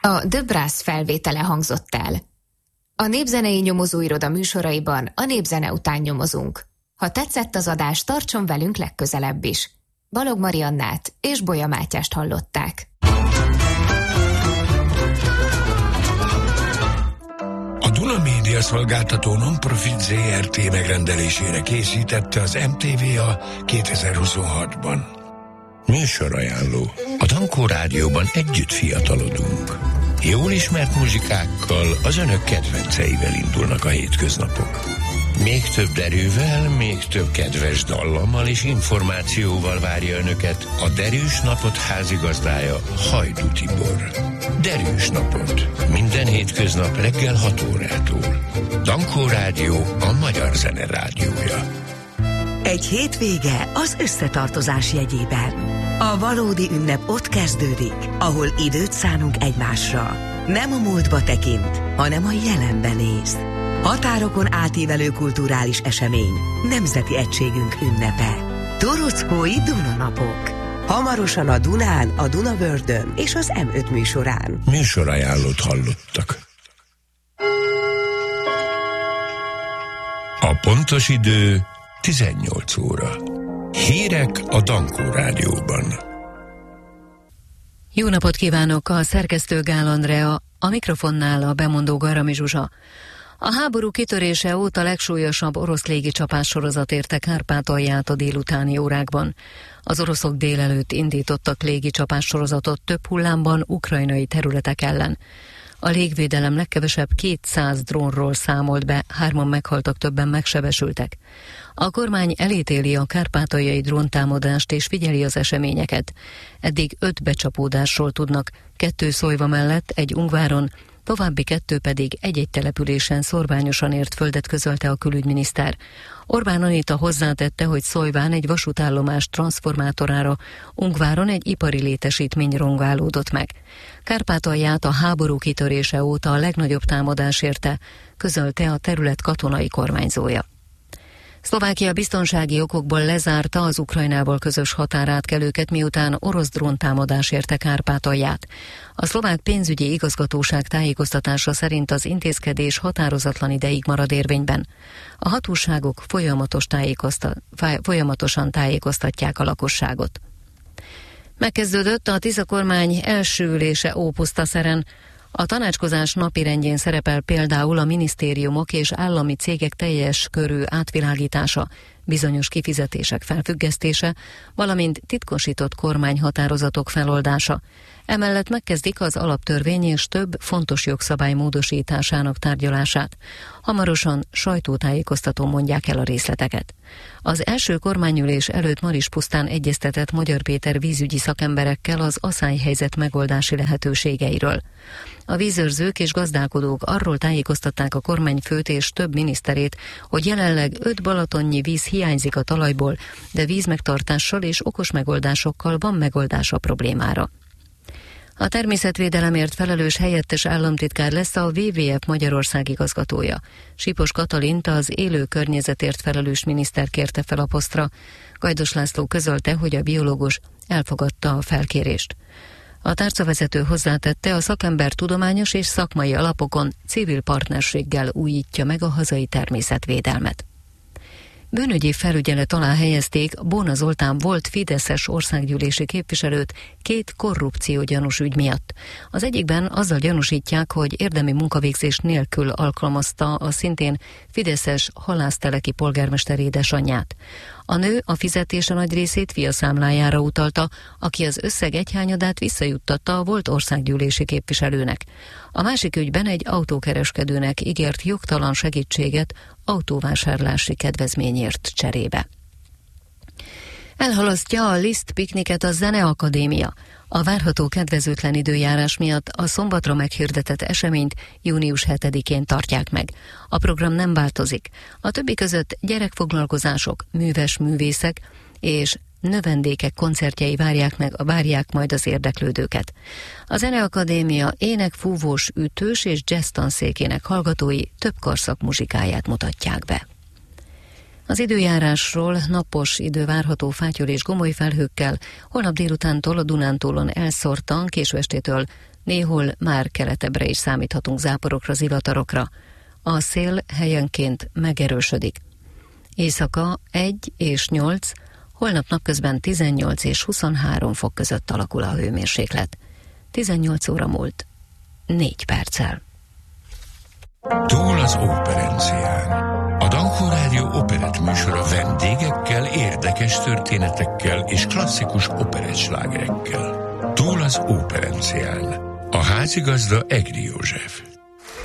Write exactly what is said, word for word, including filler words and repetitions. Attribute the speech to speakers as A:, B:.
A: A The Brass felvétele hangzott el. A Népzenei Nyomozóiroda műsoraiban a népzene után nyomozunk. Ha tetszett az adás, tartson velünk legközelebb is. Balog Mariannát és Bolya Mátyást hallották.
B: A Duna Média Szolgáltató Non-Profit zé er té megrendelésére készítette az em té vé a kétezer-huszonhatban. Műsorajánló. A Dankó Rádióban együtt fiatalodunk. Jól ismert muzsikákkal, az önök kedvenceivel indulnak a hétköznapok. Még több derűvel, még több kedves dallammal és információval várja önöket a Derűs Napot házigazdája, Hajdú Tibor. Derűs Napot. Minden hétköznap reggel hat órától. Dankó Rádió, a magyar zene rádiója.
C: Egy hétvége az összetartozás jegyében. A valódi ünnep ott kezdődik, ahol időt szánunk egymásra. Nem a múltba tekint, hanem a jelenben néz. Határokon átívelő kulturális esemény, nemzeti egységünk ünnepe. Torockói Dunanapok. Hamarosan a Dunán, a Dunavördön és az em öt műsorán.
B: Műsorajánlót hallottak. A pontos idő tizennyolc óra. Hírek a Dankó Rádióban.
D: Jó napot kívánok, a szerkesztő Gál Andrea, a mikrofonnál a bemondó Garami Zsuzsa. A háború kitörése óta legsúlyosabb orosz légicsapás sorozat érte Kárpátalját a délutáni órákban. Az oroszok délelőtt indítottak légicsapás sorozatot több hullámban ukrajnai területek ellen. A légvédelem legkevesebb kétszáz drónról számolt be, hárman meghaltak, többen megsebesültek. A kormány elítéli a kárpátaljai dróntámadást és figyeli az eseményeket. Eddig öt becsapódásról tudnak, kettő Szolyva mellett, egy Ungváron, további kettő pedig egy-egy településen szorványosan ért földet, közölte a külügyminiszter. Orbán Anita hozzátette, hogy Szolyván egy vasútállomás transformátorára, Ungváron egy ipari létesítmény rongálódott meg. Kárpátalját a háború kitörése óta a legnagyobb támadás érte, közölte a terület katonai kormányzója. Szlovákia biztonsági okokból lezárta az Ukrajnával közös határátkelőket, miután orosz dróntámadás érte Kárpátalját. A szlovák pénzügyi igazgatóság tájékoztatása szerint az intézkedés határozatlan ideig marad érvényben. A hatóságok folyamatos tájékozta, folyamatosan tájékoztatják a lakosságot. Megkezdődött a Tisza kormány első ülése Ópusztaszeren. A tanácskozás napirendjén szerepel például a minisztériumok és állami cégek teljes körű átvilágítása, bizonyos kifizetések felfüggesztése, valamint titkosított kormányhatározatok feloldása. Emellett megkezdik az alaptörvény és több fontos jogszabály módosításának tárgyalását. Hamarosan sajtótájékoztatón mondják el a részleteket. Az első kormányülés előtt Marispusztán egyeztetett Magyar Péter vízügyi szakemberekkel az aszályhelyzet megoldási lehetőségeiről. A vízőrzők és gazdálkodók arról tájékoztatták a kormányfőt és több miniszterét, hogy jelenleg öt balatonnyi víz hiányzik a talajból, de vízmegtartással és okos megoldásokkal van megoldás a problémára. A természetvédelemért felelős helyettes államtitkár lesz a dupla vé vé ef Magyarország igazgatója. Sipos Katalint, az élő környezetért felelős miniszter kérte fel a posztra. Gajdos László közölte, hogy a biológus elfogadta a felkérést. A tárcavezető hozzátette, a szakember tudományos és szakmai alapokon civil partnerséggel újítja meg a hazai természetvédelmet. Bűnügyi felügyelet alá helyezték Bóna Zoltán volt fideszes országgyűlési képviselőt két korrupciógyanús ügy miatt. Az egyikben azzal gyanúsítják, hogy érdemi munkavégzés nélkül alkalmazta a szintén fideszes halászteleki polgármester édesanyját. A nő a fizetése nagy részét fia számlájára utalta, aki az összeg egyhányadát visszajuttatta a volt országgyűlési képviselőnek. A másik ügyben egy autókereskedőnek ígért jogtalan segítséget autóvásárlási kedvezményért cserébe. Elhalasztja a Liszt pikniket a Zeneakadémia. A várható kedvezőtlen időjárás miatt a szombatra meghirdetett eseményt június hetedikén tartják meg. A program nem változik. A többi között gyerekfoglalkozások, műves művészek és növendékek koncertjei várják meg, várják majd az érdeklődőket. A Zeneakadémia ének, fúvós, ütős és jazz tanszékének hallgatói több korszak muzsikáját mutatják be. Az időjárásról: napos idő várható fátyol és gomoly felhőkkel, holnap délutántól a Dunántúlon elszórtan, késő estétől Néhol már keletebbre is számíthatunk záporokra, zivatarokra. A szél helyenként megerősödik. Éjszaka egy és nyolc, holnap napközben tizennyolc és huszonhárom fok között alakul a hőmérséklet. tizennyolc óra múlt négy perccel.
B: Túl az Óperencián. A Dankó Rádió operett műsora vendégekkel, érdekes történetekkel és klasszikus operettslágerekkel. Túl az Óperencián. A házigazda Egri József.